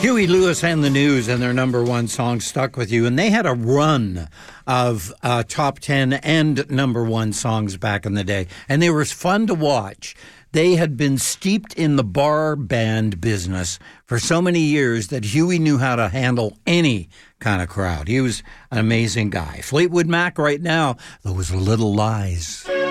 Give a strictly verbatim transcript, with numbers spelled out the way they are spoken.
Huey Lewis and the News and their number one song, Stuck With You. And they had a run of uh, top ten and number one songs back in the day. And they were fun to watch. They had been steeped in the bar band business for so many years that Huey knew how to handle any kind of crowd. He was an amazing guy. Fleetwood Mac right now, Those Little Lies.